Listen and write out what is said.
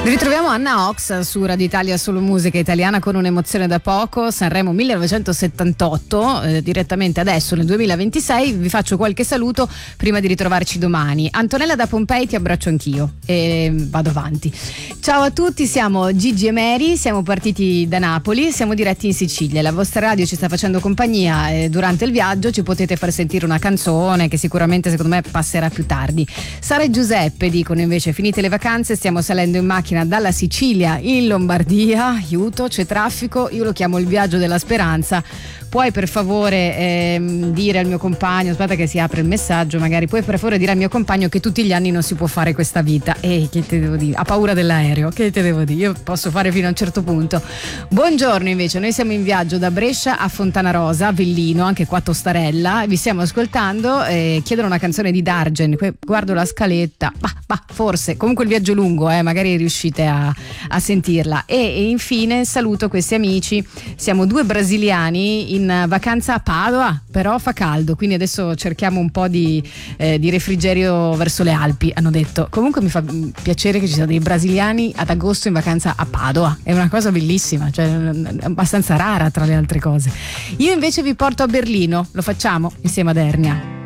Ritroviamo Anna Ox su Radio Italia, solo musica italiana con un'emozione da poco. Sanremo 1978, direttamente adesso nel 2026. Vi faccio qualche saluto prima di ritrovarci domani. Antonella da Pompei, ti abbraccio anch'io e vado avanti. Ciao a tutti, siamo Gigi e Mary, siamo partiti da Napoli, siamo diretti in Sicilia. La vostra radio ci sta facendo compagnia e durante il viaggio ci potete far sentire una canzone che sicuramente secondo me passerà più tardi. Sara e Giuseppe dicono invece: finite le vacanze, stiamo salendo in macchina dalla Sicilia in Lombardia, aiuto, c'è traffico, io lo chiamo il viaggio della speranza. Puoi per favore dire al mio compagno, aspetta che si apre il messaggio, magari puoi per favore dire al mio compagno che tutti gli anni non si può fare questa vita. Che te devo dire? Ha paura dell'aereo, che te devo dire? Io posso fare fino a un certo punto. Buongiorno invece, noi siamo in viaggio da Brescia a Fontanarosa, Avellino, anche qua Tostarella, vi stiamo ascoltando, chiedono una canzone di Dargen, guardo la scaletta, forse, comunque il viaggio lungo, magari riuscite a sentirla. E infine saluto questi amici, siamo due brasiliani in vacanza a Padova, però fa caldo, quindi adesso cerchiamo un po' di refrigerio verso le Alpi, hanno detto. Comunque mi fa piacere che ci siano dei brasiliani ad agosto in vacanza a Padova, è una cosa bellissima, cioè abbastanza rara tra le altre cose. Io invece vi porto a Berlino, lo facciamo insieme ad Ernia.